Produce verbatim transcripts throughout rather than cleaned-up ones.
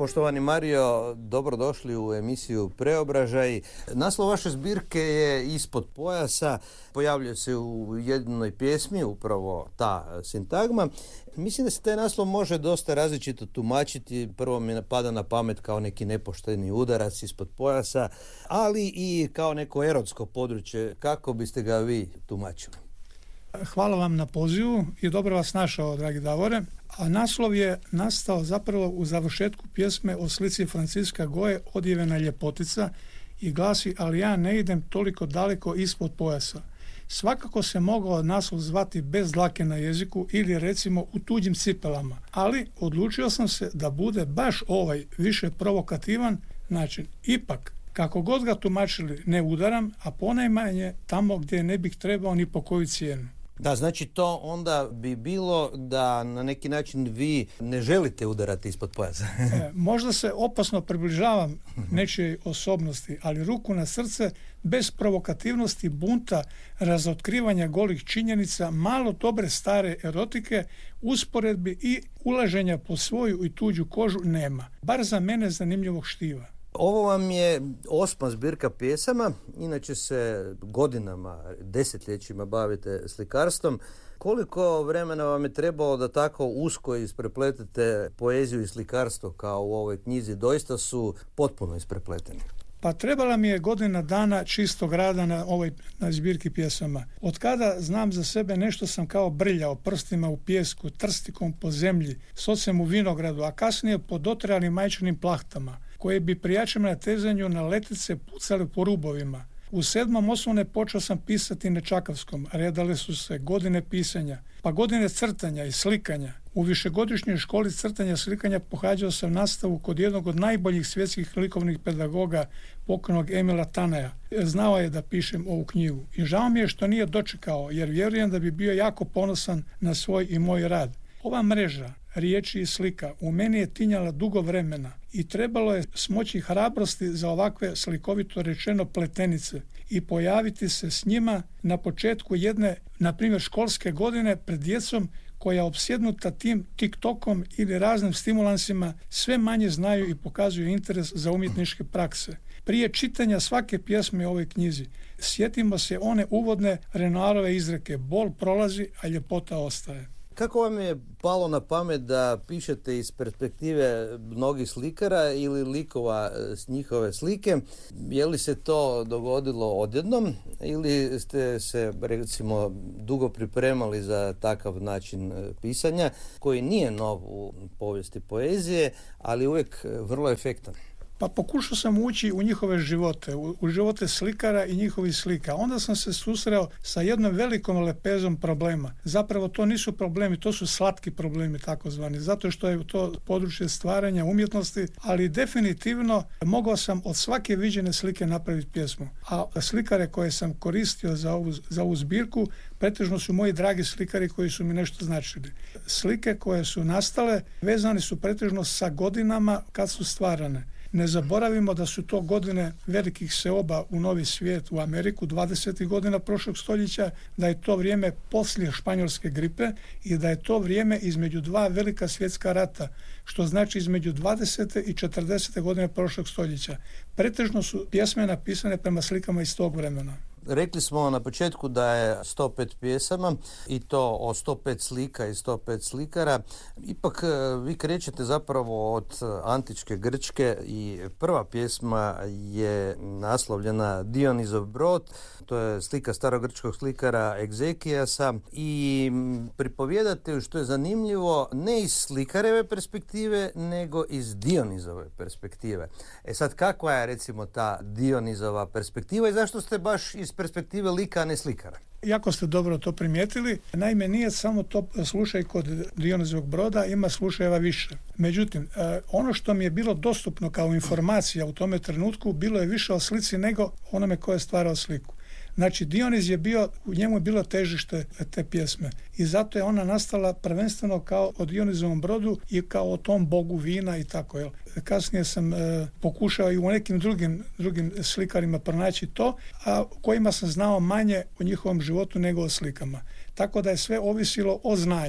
Poštovani Mario, dobrodošli u emisiju Preobražaj. Naslov vaše zbirke je Ispod pojasa. Pojavljuje se u jednoj pjesmi upravo ta sintagma. Mislim da se taj naslov može dosta različito tumačiti. Prvo mi pada na pamet kao neki nepošteni udarac ispod pojasa, ali i kao neko erotsko područje. Kako biste ga vi tumačili? Hvala vam na pozivu i dobro vas našao, dragi Davore. A naslov je nastao zapravo u završetku pjesme o slici Franciska Goje Odjevena ljepotica i glasi: ali ja ne idem toliko daleko ispod pojasa. Svakako se mogao naslov zvati Bez dlake na jeziku ili recimo U tuđim cipelama, ali odlučio sam se da bude baš ovaj više provokativan način. Ipak, kako god ga tumačili, ne udaram, a ponajmanje tamo gdje ne bih trebao ni po koju cijenu. Da, znači to onda bi bilo da na neki način vi ne želite udarati ispod pojasa. e, možda se opasno približavam nečijoj osobnosti, ali ruku na srce, bez provokativnosti, bunta, razotkrivanja golih činjenica, malo dobre stare erotike, usporedbi i ulaženja po svoju i tuđu kožu nema. Bar za mene zanimljivog štiva. Ovo vam je osma zbirka pjesama, inače se godinama, desetljećima bavite slikarstvom. Koliko vremena vam je trebalo da tako usko isprepletete poeziju i slikarstvo kao u ovoj knjizi? Doista su potpuno isprepleteni. Pa trebala mi je godina dana čistog rada na ovoj na zbirki pjesama. Od kada znam za sebe, nešto sam kao brljao prstima u pijesku, trstikom po zemlji, socem u vinogradu, a kasnije po dotrajalim majčinim plahtama, koje bi prijačem na tezanju na letice pucale po rubovima. U sedmom osnovne počeo sam pisati na čakavskom, redale su se godine pisanja, pa godine crtanja i slikanja. U višegodišnjoj školi crtanja i slikanja pohađao sam nastavu kod jednog od najboljih svjetskih likovnih pedagoga, pokojnog Emila Tanaja. Znao je da pišem ovu knjigu i žao mi je što nije dočekao, jer vjerujem da bi bio jako ponosan na svoj i moj rad. Ova mreža riječi i slika u meni je tinjala dugo vremena i trebalo je smoći hrabrosti za ovakve, slikovito rečeno, pletenice i pojaviti se s njima na početku jedne, na primjer, školske godine pred djecom koja opsjednuta tim TikTokom ili raznim stimulansima sve manje znaju i pokazuju interes za umjetničke prakse. Prije čitanja svake pjesme u ovoj knjizi sjetimo se one uvodne Renoirove izreke: bol prolazi, a ljepota ostaje. Kako vam je palo na pamet da pišete iz perspektive mnogih slikara ili likova s njihove slike? Je li se to dogodilo odjednom ili ste se, recimo, dugo pripremali za takav način pisanja koji nije nov u povijesti poezije, ali uvijek vrlo efektan? Pa pokušao sam ući u njihove živote, u, u živote slikara i njihovih slika. Onda sam se susreo sa jednom velikom lepezom problema. Zapravo to nisu problemi, to su slatki problemi takozvani, zato što je to područje stvaranja umjetnosti, ali definitivno mogao sam od svake viđene slike napraviti pjesmu. A slikare koje sam koristio za ovu, za ovu zbirku pretežno su moji dragi slikari koji su mi nešto značili. Slike koje su nastale vezane su pretežno sa godinama kad su stvarane. Ne zaboravimo da su to godine velikih seoba u novi svijet, u Ameriku, dvadesetih godina prošlog stoljeća, da je to vrijeme poslije španjolske gripe i da je to vrijeme između dva velika svjetska rata, što znači između dvadesete i četrdesete godine prošlog stoljeća. Pretežno su pjesme napisane prema slikama iz tog vremena. Rekli smo na početku da je sto pet pjesama i to o sto pet slika i sto pet slikara. Ipak vi krećete zapravo od antičke Grčke i prva pjesma je naslovljena Dionizov brod. To je slika starogrčkog slikara Egzekijasa i pripovijedate, što je zanimljivo, ne iz slikareve perspektive, nego iz Dionizove perspektive. E sad, kakva je recimo ta Dionizova perspektiva i zašto ste baš iz perspektive lika, a ne slikara? Jako ste dobro to primijetili. Naime, nije samo to slučaj kod Dionizovog broda, ima slučajeva više. Međutim, ono što mi je bilo dostupno kao informacija u tome trenutku bilo je više o slici nego onome ko je stvarao sliku. Znači, Dioniz je bio, u njemu je bilo težište te pjesme i zato je ona nastala prvenstveno kao o Dionizovom brodu i kao o tom bogu vina i tako. Jel. Kasnije sam e, pokušao i u nekim drugim, drugim slikarima pronaći to, a kojima sam znao manje o njihovom životu nego o slikama. Tako da je sve ovisilo o znanju.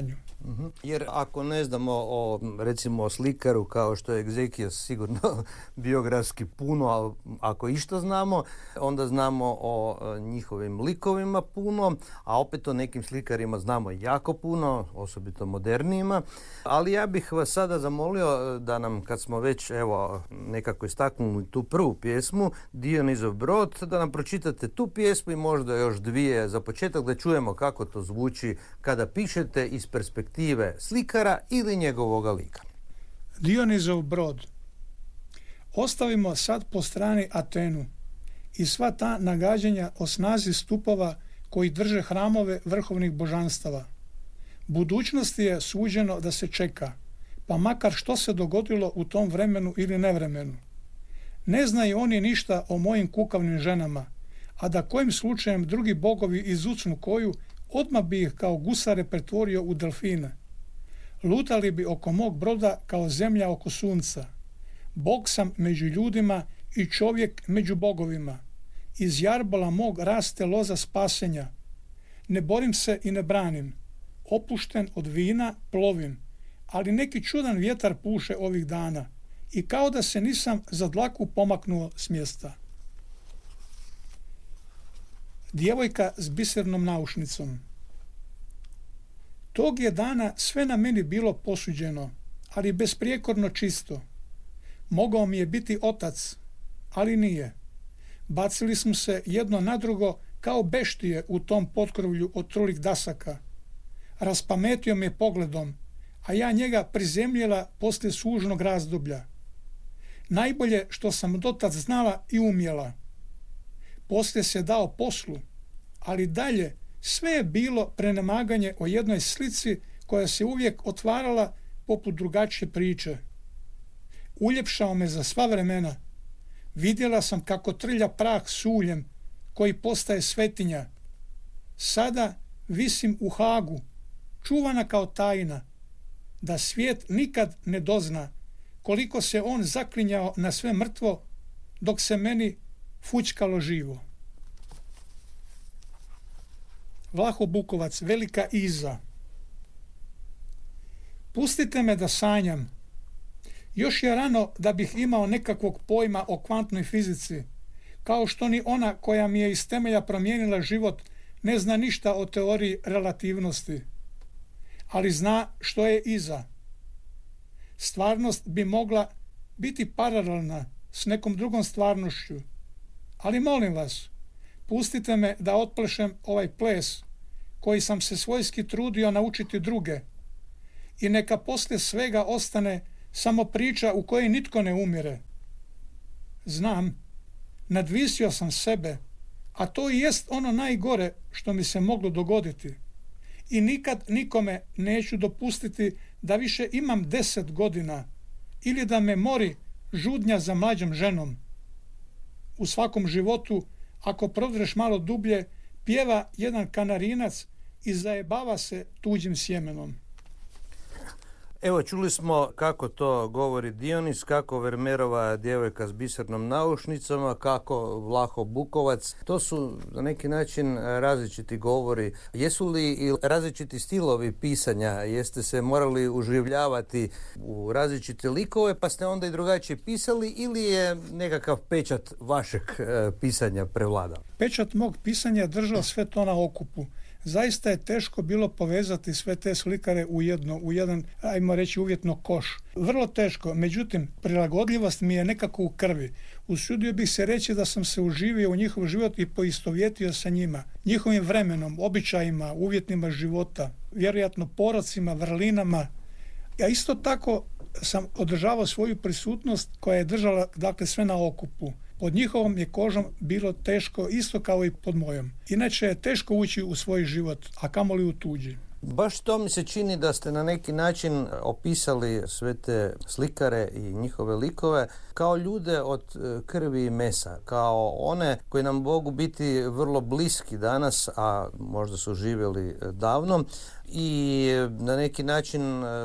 Uh-huh. Jer ako ne znamo o, recimo, o slikaru kao što je Egzekijas, sigurno biografski puno, ali ako išta znamo, onda znamo o njihovim likovima puno, a opet o nekim slikarima znamo jako puno, osobito modernijima. Ali ja bih vas sada zamolio da nam, kad smo već evo nekako istaknuli tu prvu pjesmu, Dionizov brod, da nam pročitate tu pjesmu i možda još dvije za početak, da čujemo kako to zvuči kada pišete iz perspektive slikara ili njegovoga lika. Dionizov brod. Ostavimo sad po strani Atenu i sva ta nagađanja o snazi stupova koji drže hramove vrhovnih božanstava. Budućnosti je suđeno da se čeka, pa makar što se dogodilo u tom vremenu ili nevremenu. Ne znaju oni ništa o mojim kukavnim ženama, a da kojim slučajem drugi bogovi izucnu koju, odmah bi ih kao gusare pretvorio u delfine. Lutali bi oko mog broda kao zemlja oko sunca. Bog sam među ljudima i čovjek među bogovima. Iz jarbola mog raste loza spasenja. Ne borim se i ne branim. Opušten od vina plovim, ali neki čudan vjetar puše ovih dana i kao da se nisam za dlaku pomaknuo s mjesta. Djevojka s bisernom naušnicom. Tog je dana sve na meni bilo posuđeno, ali besprijekorno čisto. Mogao mi je biti otac, ali nije. Bacili smo se jedno na drugo kao beštije u tom potkrovlju od trulih dasaka. Raspametio me pogledom, a ja njega prizemljila poslije sužnog razdoblja. Najbolje što sam dotad znala i umjela. Poslije se dao poslu, ali dalje sve je bilo prenemaganje o jednoj slici koja se uvijek otvarala poput drugačije priče. Uljepšao me za sva vremena. Vidjela sam kako trlja prah s uljem koji postaje svetinja. Sada visim u Hagu, čuvana kao tajna, da svijet nikad ne dozna koliko se on zaklinjao na sve mrtvo dok se meni fućkalo živo. Vlaho Bukovac, Velika Iza. Pustite me da sanjam. Još je rano da bih imao nekakvog pojma o kvantnoj fizici, kao što ni ona koja mi je iz temelja promijenila život ne zna ništa o teoriji relativnosti, ali zna što je iza. Stvarnost bi mogla biti paralelna s nekom drugom stvarnošću, ali molim vas, pustite me da otplešem ovaj ples koji sam se svojski trudio naučiti druge i neka poslije svega ostane samo priča u kojoj nitko ne umire. Znam, nadvisio sam sebe, a to i jest ono najgore što mi se moglo dogoditi. I nikad nikome neću dopustiti da više imam deset godina ili da me mori žudnja za mlađom ženom. U svakom životu, ako prodreš malo dublje, pjeva jedan kanarinac i zajebava se tuđim sjemenom. Evo, čuli smo kako to govori Dionis, kako Vermeerova Djevojka s bisernom naušnicama, kako Vlaho Bukovac. To su na neki način različiti govori. Jesu li i različiti stilovi pisanja? Jeste se morali uživljavati u različite likove pa ste onda i drugačije pisali ili je nekakav pečat vašeg e, pisanja prevladao? Pečat mog pisanja držao sve to na okupu. Zaista je teško bilo povezati sve te slikare u jedno, u jedan, ajmo reći, uvjetno koš. Vrlo teško, međutim, prilagodljivost mi je nekako u krvi. Usudio bih se reći da sam se uživio u njihov život i poistovjetio sa njima, njihovim vremenom, običajima, uvjetnima života, vjerojatno porocima, vrlinama. Ja isto tako sam održavao svoju prisutnost koja je držala, dakle, sve na okupu. Pod njihovom je kožom bilo teško, isto kao i pod mojom. Inače je teško ući u svoj život, a kamoli u tuđi. Baš to mi se čini da ste na neki način opisali sve te slikare i njihove likove kao ljude od krvi i mesa, kao one koji nam mogu biti vrlo bliski danas, a možda su živjeli davno, i na neki način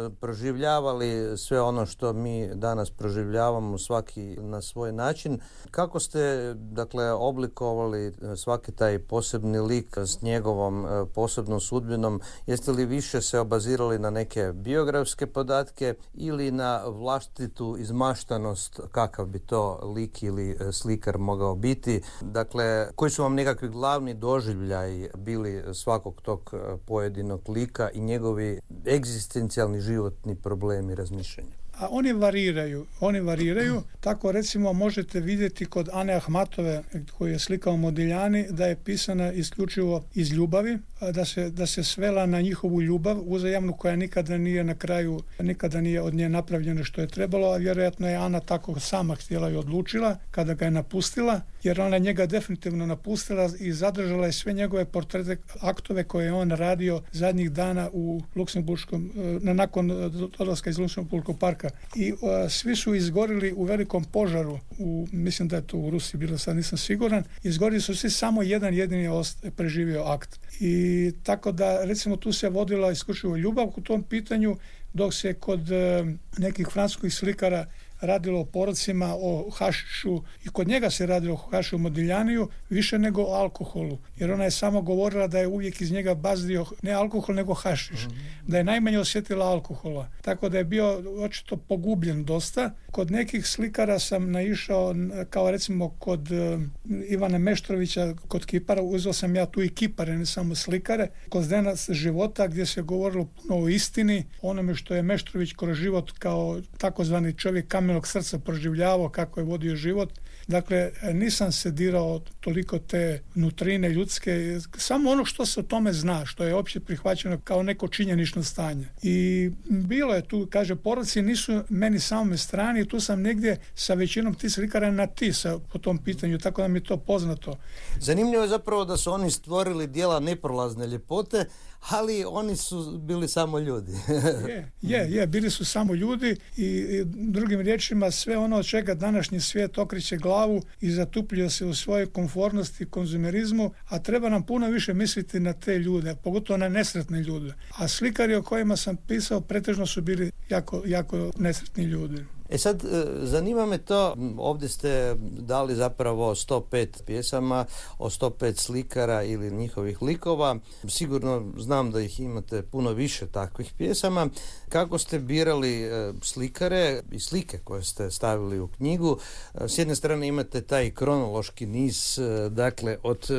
proživljavali sve ono što mi danas proživljavamo, svaki na svoj način. Kako ste, dakle, oblikovali svaki taj posebni lik s njegovom posebnom sudbinom? Jeste li više se obazirali na neke biografske podatke ili na vlastitu izmaštanost, kakav bi to lik ili slikar mogao biti? Dakle, koji su vam nekakvi glavni doživljaj bili svakog tog pojedinog lika i njegovi egzistencijalni životni problemi, razmišljanja? A oni variraju, oni variraju, tako recimo možete vidjeti kod Ane Ahmatove, koju je slikao Modigliani, da je pisana isključivo iz ljubavi, da se, da se svela na njihovu ljubav uzajamnu, koja nikada nije na kraju, nikada nije od nje napravljeno što je trebalo, a vjerojatno je Ana tako sama htjela i odlučila kada ga je napustila, jer ona njega definitivno napustila i zadržala je sve njegove portrete, aktove koje je on radio zadnjih dana u Luksemburškom, nakon odlaska iz Luksemburškog parka. I uh, svi su izgorili u velikom požaru, u, mislim da je to u Rusiji bilo, sad nisam siguran, izgorili su svi, samo jedan jedini ost, preživio akt. I tako da, recimo, tu se vodila isključivo ljubav u tom pitanju, dok se kod uh, nekih francuskih slikara radilo o porocima, o hašišu, i kod njega se radilo o hašišu Modiglianiju više nego o alkoholu, jer ona je samo govorila da je uvijek iz njega bazdio ne alkohol nego hašiš, da je najmanje osjetila alkohola, tako da je bio očito pogubljen dosta. Kod nekih slikara sam naišao, kao recimo kod uh, Ivana Meštrovića, kod kipara, uzeo sam ja tu i kipare, ne samo slikare, kod Zdena života, gdje se govorilo puno o istini, onome što je Meštrović kroz život kao takozvani čovjek kamenog srca proživljavao, kako je vodio život. Dakle, nisam se dirao toliko te nutrine ljudske, samo ono što se o tome zna, što je opće prihvaćeno kao neko činjenično stanje. I bilo je tu, kaže, poroci nisu meni samome strani, tu sam negdje sa većinom tih slikara na ti sa, po tom pitanju, tako da mi je to poznato. Zanimljivo je zapravo da su oni stvorili djela neprolazne ljepote, ali oni su bili samo ljudi. je, je, je, bili su samo ljudi i, i drugim riječima sve ono od čega današnji svijet okreće glavu i zatupljuje se u svojoj konformnosti i konzumerizmu, a treba nam puno više misliti na te ljude, pogotovo na nesretne ljude. A slikari o kojima sam pisao pretežno su bili jako, jako nesretni ljudi. E sad, zanima me to, ovdje ste dali zapravo sto pet pjesama o sto pet slikara ili njihovih likova. Sigurno znam da ih imate puno više takvih pjesama. Kako ste birali slikare i slike koje ste stavili u knjigu? S jedne strane imate taj kronološki niz, dakle od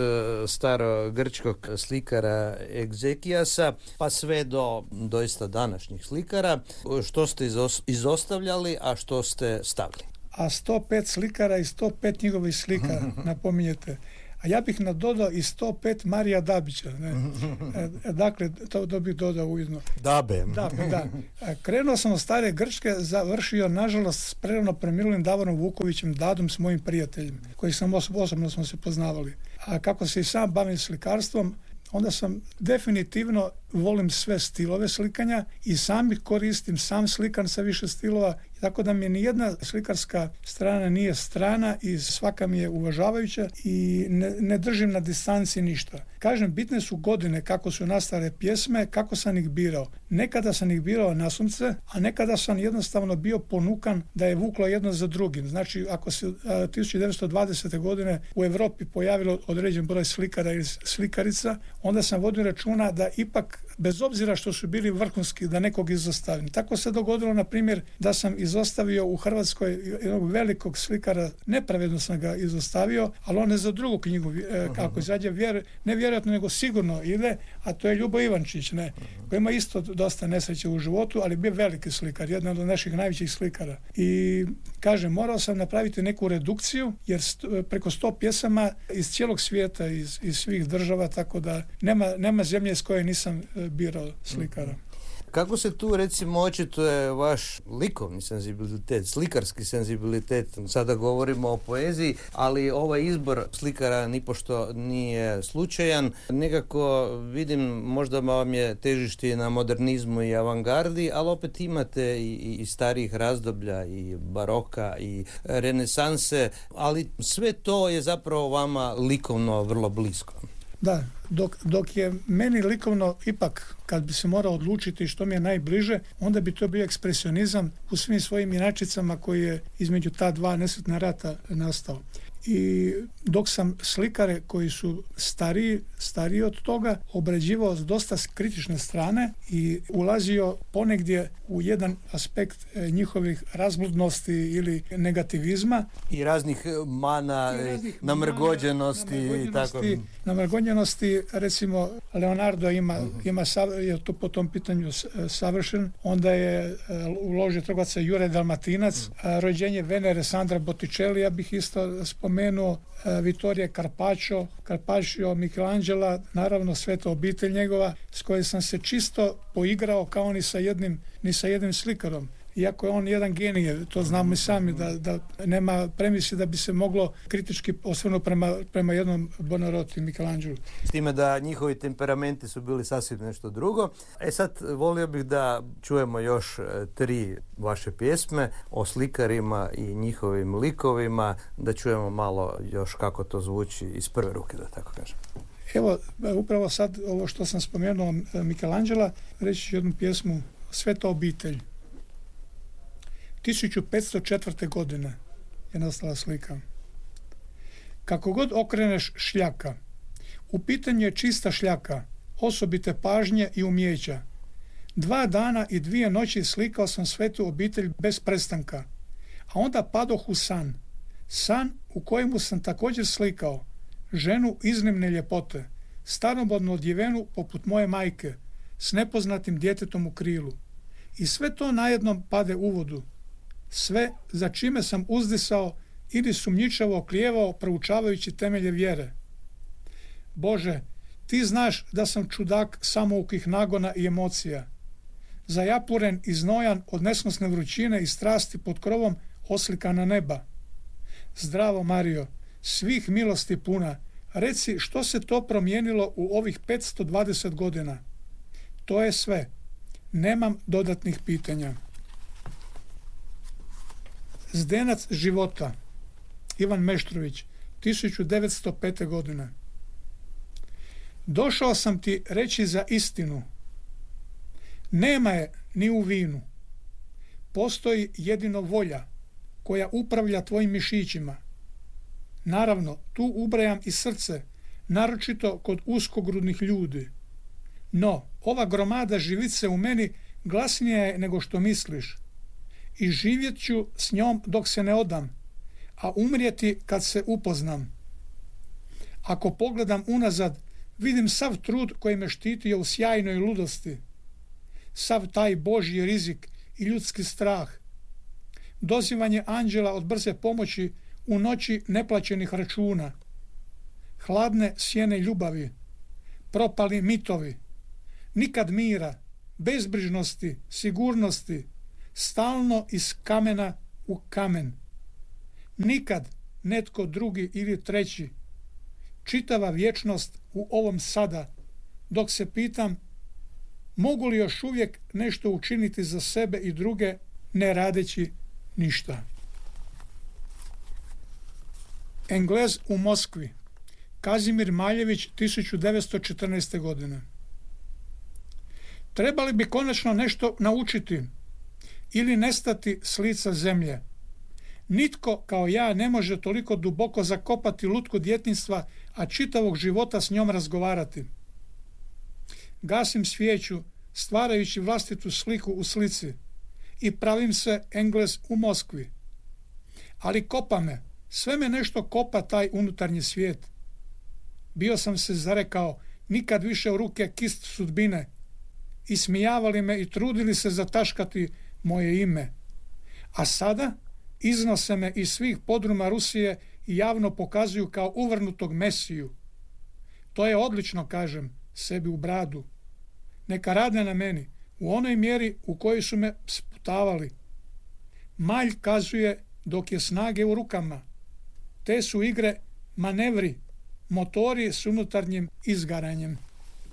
starogrčkog slikara Egzekijasa pa sve do doista današnjih slikara. Što ste izostavljali, a što ste stavili? A sto pet slikara i sto pet njegovih slika, napominjete. A ja bih nadodao i sto pet Marija Dabića. Ne? E, dakle, to, to bih dodao ujedno. Dabe. Dabe, da. Krenuo sam od stare Grčke, završio, nažalost, s prerano preminulim Davorom Vukovićem, Dadom, s mojim prijateljem, koji sam osobno smo se poznavali. A kako se i sam bavim slikarstvom, onda sam definitivno volim sve stilove slikanja i sam ih koristim, sam slikam sa više stilova, tako da mi nijedna slikarska strana nije strana i svaka mi je uvažavajuća i ne, ne držim na distanci ništa. Kažem, bitne su godine kako su nastale pjesme, kako sam ih birao. Nekada sam ih birao nasumce, a nekada sam jednostavno bio ponukan da je vuklo jedno za drugim. Znači, ako se a, tisuću devetsto dvadesete godine u Europi pojavilo određen broj slikara ili slikarica, onda sam vodio računa da ipak, bez obzira što su bili vrhunski, da nekog izostavim. Tako se dogodilo, na primjer, da sam izostavio u Hrvatskoj jednog velikog slikara, nepravedno sam ga izostavio, ali on je za drugu knjigu, e, kako izađe, vjer, ne vjerojatno, nego sigurno ide, a to je Ljubo Ivančić, ne, koji ima isto dosta nesreće u životu, ali bio veliki slikar, jedan od naših najvećih slikara. I kažem, morao sam napraviti neku redukciju, jer st- preko sto pjesama iz cijelog svijeta, iz, iz svih država, tako da nema, nema zemlje s koje nisam birao slikara. Kako se tu, recimo, očituje vaš likovni senzibilitet, slikarski senzibilitet? Sada govorimo o poeziji, ali ovaj izbor slikara nipošto nije slučajan. Nekako vidim, možda vam je težište na modernizmu i avangardi, ali opet imate i, i starijih razdoblja, i baroka, i renesanse, ali sve to je zapravo vama likovno vrlo blisko. Da, Dok, dok je meni likovno ipak, kad bi se morao odlučiti što mi je najbliže, onda bi to bio ekspresionizam u svim svojim inačicama koji je između ta dva nesretna rata nastao. I dok sam slikare koji su stariji, stariji od toga obrađivao s dosta kritične strane i ulazio ponegdje u jedan aspekt njihovih razbludnosti ili negativizma. I raznih mana, I raznih namrgođenosti, namrgođenosti, i tako. Namrgođenosti, recimo Leonardo ima, uh-huh. ima je to po tom pitanju savršen. Onda je uložio trgovaca Jure Dalmatinac, uh-huh. rođenje Venere Sandra Botticelli, ja bih isto spomenuo, Vittorije Carpaccio, Carpaccio Michelangela, naravno sveta obitelj njegova, s kojoj sam se čisto poigrao kao ni sa jednim, ni sa jednim slikarom. Iako je on jedan genije, to znamo i sami, da, da nema premisli da bi se moglo kritički osvrnuti prema, prema jednom Buonarroti, Michelangelo. S time da njihovi temperamenti su bili sasvim nešto drugo. E sad, volio bih da čujemo još tri vaše pjesme o slikarima i njihovim likovima, da čujemo malo još kako to zvuči iz prve ruke, da tako kažem. Evo, upravo sad ovo što sam spomenuo Michelangela, reći ću jednu pjesmu Sveta obitelj. tisuću petsto četvrte. godine je nastala slika. Kako god okreneš šljaka, u pitanju je čista šljaka, osobite pažnje i umjeća. Dva dana i dvije noći slikao sam svetu obitelj bez prestanka, a onda padoh u san. San u kojemu sam također slikao ženu iznimne ljepote, staromodno odjevenu poput moje majke, s nepoznatim djetetom u krilu. I sve to najednom pade u vodu. Sve za čime sam uzdisao ili sumnjičavo oklijevao proučavajući temelje vjere. Bože, ti znaš da sam čudak samoukih nagona i emocija. Zajapuren i znojan od nesnosne vrućine i strasti pod krovom oslikana neba. Zdravo, Mario, svih milosti puna, reci što se to promijenilo u ovih petsto dvadeset godina. To je sve. Nemam dodatnih pitanja. Zdenac života, Ivan Meštrović, tisuću devetsto pete. godine. Došao sam ti reći za istinu. Nema je ni u vinu. Postoji jedino volja koja upravlja tvojim mišićima. Naravno, tu ubrajam i srce, naročito kod uskogrudnih ljudi. No, ova gromada živice u meni glasnija je nego što misliš. I živjet ću s njom dok se ne odam, a umrijeti kad se upoznam. Ako pogledam unazad, vidim sav trud koji me štitio u sjajnoj ludosti, sav taj Božji rizik i ljudski strah, dozivanje anđela od brze pomoći u noći neplaćenih računa, hladne sjene ljubavi, propali mitovi, nikad mira, bezbrižnosti, sigurnosti, stalno iz kamena u kamen. Nikad netko drugi ili treći. Čitava vječnost u ovom sada, dok se pitam mogu li još uvijek nešto učiniti za sebe i druge ne radeći ništa. Englez u Moskvi, Kazimir Maljević, tisuću devetsto četrnaeste. godine. Trebali bi konačno nešto naučiti ili nestati s lica zemlje. Nitko kao ja ne može toliko duboko zakopati lutku djetinjstva, a čitavog života s njom razgovarati. Gasim svijeću, stvarajući vlastitu sliku u slici i pravim se Englez u Moskvi. Ali kopa me, sve me nešto kopa taj unutarnji svijet. Bio sam se zarekao, nikad više u ruke kist sudbine. Ismijavali me i trudili se zataškati moje ime. A sada iznose me iz svih podruma Rusije i javno pokazuju kao uvrnutog Mesiju. To je odlično, kažem, sebi u bradu. Neka rade na meni, u onoj mjeri u kojoj su me sputavali. Malj kazuje dok je snage u rukama. Te su igre manevri, motori s unutarnjim izgaranjem.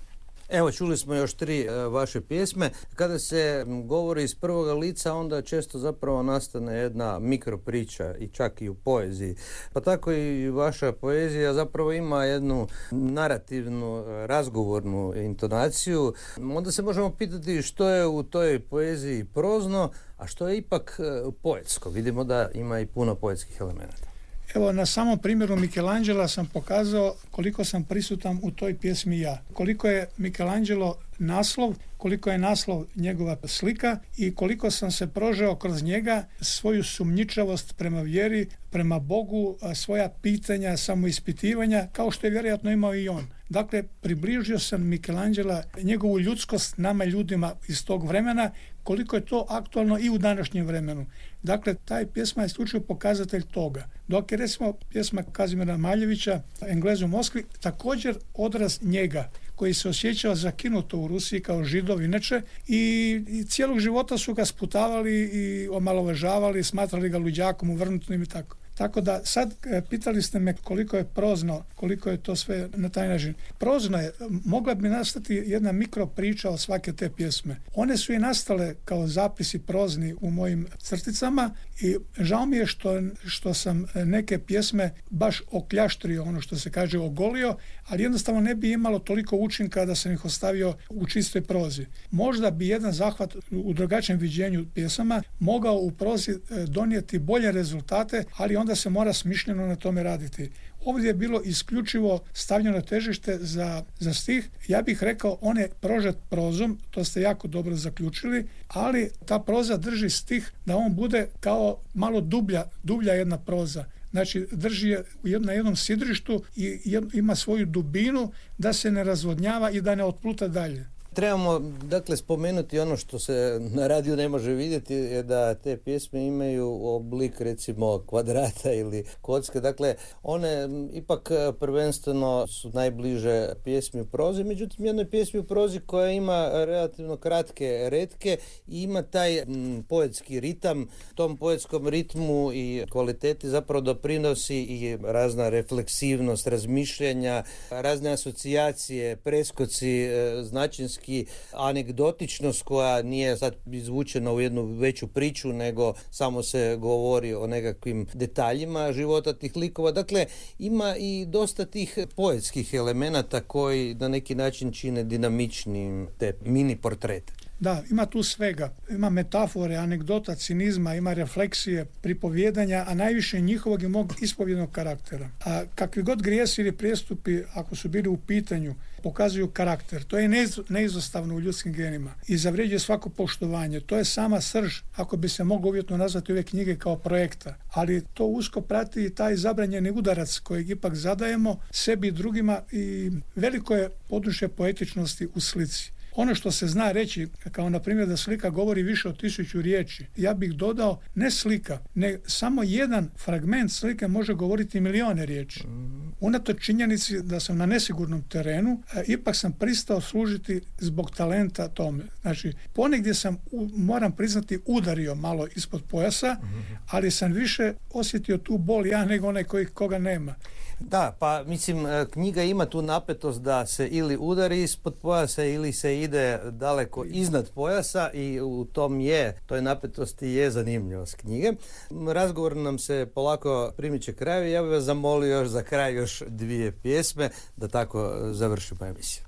Evo, čuli smo još tri e, vaše pjesme. Kada se govori iz prvoga lica, onda često zapravo nastane jedna mikropriča i čak i u poeziji. Pa tako i vaša poezija zapravo ima jednu narativnu, razgovornu intonaciju. Onda se možemo pitati što je u toj poeziji prozno, a što je ipak e, poetsko. Vidimo da ima i puno poetskih elemenata. Evo, na samom primjeru Michelangela sam pokazao koliko sam prisutan u toj pjesmi ja. Koliko je Michelangelo naslov, koliko je naslov njegova slika i koliko sam se prožeo kroz njega svoju sumnjičavost prema vjeri, prema Bogu, svoja pitanja, samoispitivanja, kao što je vjerojatno imao i on. Dakle, približio sam Michelangela, njegovu ljudskost nama ljudima iz tog vremena, koliko je to aktualno i u današnjem vremenu. Dakle, taj pjesma je isključivo pokazatelj toga. Dok je, recimo, pjesma Kazimira Maljevića, Englez u Moskvi, također odraz njega, koji se osjećao zakinuto u Rusiji kao Židov inače i, i cijelog života su ga sputavali i omalovažavali, smatrali ga luđakom, uvrnutim i tako. Tako da sad pitali ste me koliko je prozno, koliko je to sve na taj način. Prozno je, mogla bi nastati jedna mikro priča od svake te pjesme. One su i nastale kao zapisi prozni u mojim crticama i žao mi je što, što sam neke pjesme baš okljaštrio, ono što se kaže ogolio, ali jednostavno ne bi imalo toliko učinka da sam ih ostavio u čistoj prozi. Možda bi jedan zahvat u drugačijem viđenju pjesama mogao u prozi donijeti bolje rezultate, ali onda se mora smišljeno na tome raditi. Ovdje je bilo isključivo stavljeno težište za, za stih. Ja bih rekao, on je prožet prozom, to ste jako dobro zaključili, ali ta proza drži stih da on bude kao malo dublja, dublja jedna proza. Znači, drži je na jednom sidrištu i ima svoju dubinu da se ne razvodnjava i da ne otpluta dalje. Trebamo, dakle, spomenuti ono što se na radiju ne može vidjeti, je da te pjesme imaju oblik, recimo, kvadrata ili kocke. Dakle, one ipak prvenstveno su najbliže pjesmi u prozi, međutim, jednoj pjesmi u prozi koja ima relativno kratke retke i ima taj m, poetski ritam. Tom poetskom ritmu i kvaliteti zapravo doprinosi i razna refleksivnost, razmišljanja, razne asocijacije, preskoci, e, značinski, anegdotičnost koja nije sad izvučena u jednu veću priču, nego samo se govori o nekakvim detaljima života tih likova. Dakle, ima i dosta tih poetskih elemenata koji na neki način čine dinamičnim te mini portrete. Da, ima tu svega. Ima metafore, anegdota, cinizma, ima refleksije, pripovjedanja, a najviše njihovog i mog ispovjednog karaktera. A kakvi god grijesi ili prijestupi, ako su bili u pitanju, pokazuju karakter. To je neizostavno u ljudskim genima i zavređuje svako poštovanje. To je sama srž, ako bi se moglo uvjetno nazvati ove knjige kao projekta. Ali to usko prati i taj zabranjeni udarac kojeg ipak zadajemo sebi i drugima i veliko je područje poetičnosti u slici. Ono što se zna reći, kao na primjer da slika govori više od tisuću riječi, ja bih dodao ne slika, ne samo jedan fragment slike može govoriti milijone riječi. Unatoč činjenici da sam na nesigurnom terenu, ipak sam pristao služiti zbog talenta tome. Znači, ponegdje sam, moram priznati, udario malo ispod pojasa, ali sam više osjetio tu bol ja nego onaj koji, koga nema. Da, pa mislim, knjiga ima tu napetost da se ili udari ispod pojasa ili se ide daleko iznad pojasa i u tom je, toj napetosti je zanimljivost knjige. Razgovor nam se polako primiče kraju i ja bih vas zamolio još za kraj još dvije pjesme da tako završimo emisiju.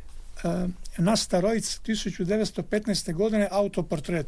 E, Nasta Rojic, tisuću devetsto petnaeste. godine, autoportret.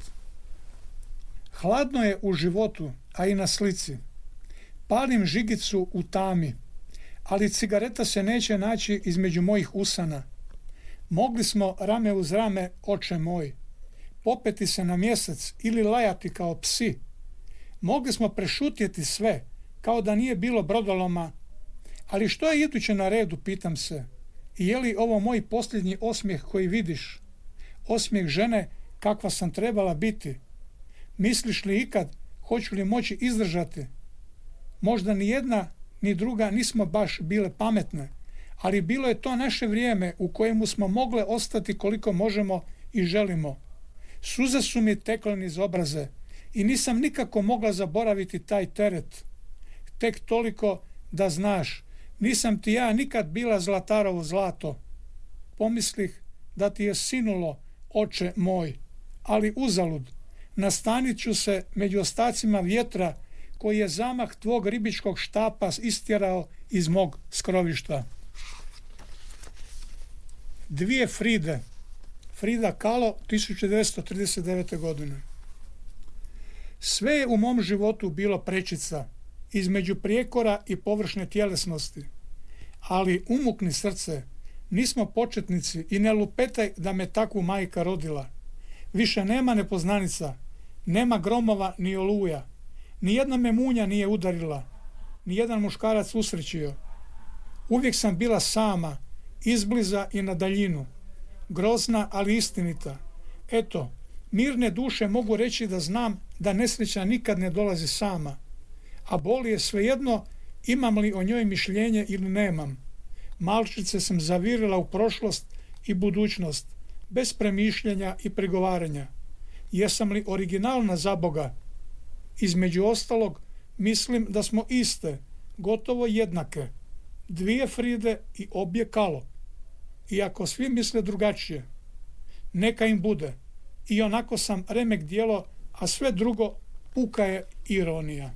Hladno je u životu, a i na slici. Palim žigicu u tami, ali cigareta se neće naći između mojih usana. Mogli smo rame uz rame, oče moj, popeti se na mjesec ili lajati kao psi. Mogli smo prešutjeti sve, kao da nije bilo brodoloma. Ali što je iduće na redu, pitam se. I je li ovo moj posljednji osmijeh koji vidiš? Osmijeh žene kakva sam trebala biti? Misliš li ikad, hoću li moći izdržati? Možda ni jedna ni druga nismo baš bile pametne, ali bilo je to naše vrijeme u kojemu smo mogle ostati koliko možemo i želimo. Suze su mi tekle niz obraze i nisam nikako mogla zaboraviti taj teret. Tek toliko da znaš, nisam ti ja nikad bila Zlatarovo zlato. Pomislih da ti je sinulo, oče moj, ali uzalud. Nastanit ću se među ostacima vjetra koji je zamah tvog ribičkog štapa istjerao iz mog skrovišta. Dvije Fride. Frida Kahlo, tisuću devetsto trideset devete. godine. Sve je u mom životu bilo prečica, između prijekora i površne tjelesnosti. Ali umukni srce, nismo početnici i ne lupetaj da me takvu majka rodila. Više nema nepoznanica, nema gromova ni oluja. Nijedna me munja nije udarila, nijedan muškarac usrećio. Uvijek sam bila sama, izbliza i na daljinu. Grozna, ali istinita. Eto, mirne duše mogu reći da znam da nesreća nikad ne dolazi sama. A boli je svejedno imam li o njoj mišljenje ili nemam. Malčice sam zavirila u prošlost i budućnost, bez premišljenja i prigovaranja. Jesam li originalna za Boga? Između ostalog, mislim da smo iste, gotovo jednake. Dvije Fride i obje Kahlo. Iako svi misle drugačije, neka im bude. I onako sam remek djelo, a sve drugo puka je ironija.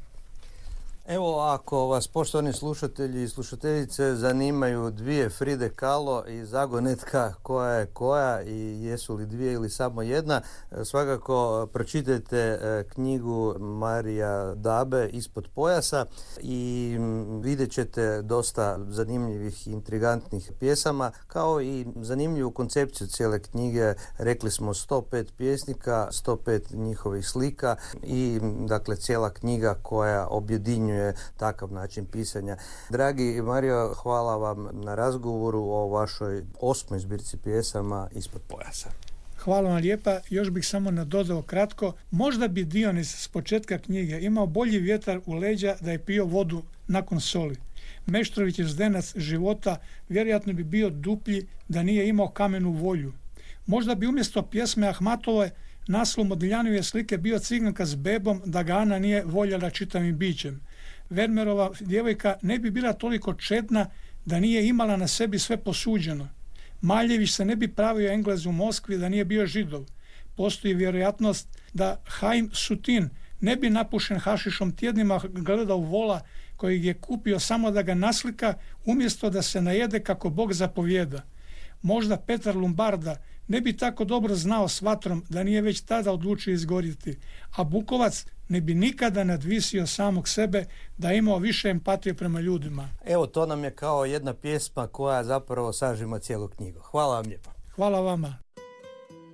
Evo, ako vas, poštovani slušatelji i slušateljice, zanimaju dvije Fride Kahlo i zagonetka koja je koja i jesu li dvije ili samo jedna, svakako pročitajte knjigu Marija Dabe Ispod pojasa i vidjet ćete dosta zanimljivih i intrigantnih pjesama, kao i zanimljivu koncepciju cijele knjige. Rekli smo sto pet pjesnika, sto pet njihovih slika i dakle cijela knjiga koja objedinjuje takav način pisanja. Dragi Mario, hvala vam na razgovoru o vašoj osmoj zbirci pjesama Ispod pojasa. Hvala vam lijepa. Još bih samo nadodao kratko. Možda bi Dionis s početka knjige imao bolji vjetar u leđa da je pio vodu nakon soli. Meštrovićev zdenac života vjerojatno bi bio duplji da nije imao kamenu volju. Možda bi umjesto pjesme Ahmatove naslov Modiljanove slike bio Ciganka s bebom da ga Ana nije voljela čitavim bićem. Vermeerova djevojka ne bi bila toliko čedna da nije imala na sebi sve posuđeno. Maljević se ne bi pravio Englez u Moskvi da nije bio Židov. Postoji vjerojatnost da Haim Sutin ne bi napušen hašišom tjednima gledao vola kojeg je kupio samo da ga naslika umjesto da se najede kako Bog zapovijeda. Možda Petar Lumbarda ne bi tako dobro znao s vatrom da nije već tada odlučio izgorjeti, a Bukovac ne bi nikada nadvisio samog sebe da je imao više empatije prema ljudima. Evo, to nam je kao jedna pjesma koja zapravo sažima cijelu knjigu. Hvala vam lijepo. Hvala vama.